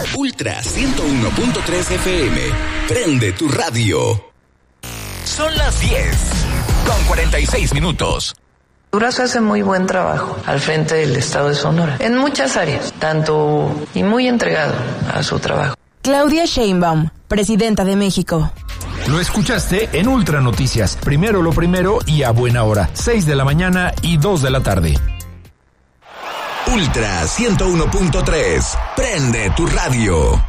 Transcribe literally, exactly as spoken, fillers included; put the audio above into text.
Ultra ciento uno punto tres F M. Prende tu radio. Son las diez con cuarenta y seis minutos. Durazo hace muy buen trabajo al frente del Estado de Sonora, en muchas áreas, tanto y muy entregado a su trabajo. Claudia Sheinbaum, presidenta de México. Lo escuchaste en Ultra Noticias. Primero lo primero y a buena hora. seis de la mañana y dos de la tarde. Ultra ciento uno punto tres. Prende tu radio.